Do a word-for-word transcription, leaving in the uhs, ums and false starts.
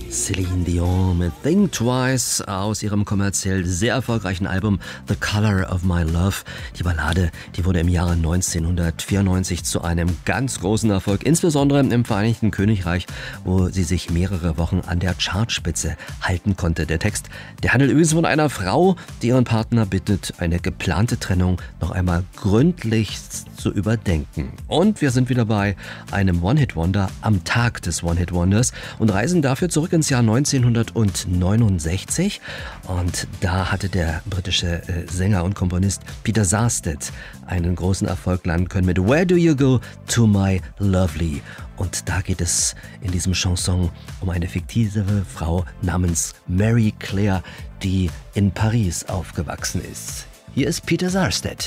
Celine Dion mit Think Twice aus ihrem kommerziell sehr erfolgreichen Album The Color of My Love. Die Ballade, die wurde im Jahre neunzehnhundertvierundneunzig zu einem ganz großen Erfolg, insbesondere im Vereinigten Königreich, wo sie sich mehrere Wochen an der Chartspitze halten konnte. Der Text, der handelt übrigens von einer Frau, die ihren Partner bittet, eine geplante Trennung noch einmal gründlich zu überdenken. Und wir sind wieder bei einem One-Hit-Wonder am Tag des One-Hit-Wonders und reisen dafür zurück ins Jahr neunzehnhundertneunundsechzig. Und da hatte der britische Sänger und Komponist Peter Sarstedt einen großen Erfolg landen können mit Where Do You Go to My Lovely? Und da geht es in diesem Chanson um eine fiktive Frau namens Mary Claire, die in Paris aufgewachsen ist. Hier ist Peter Sarstedt.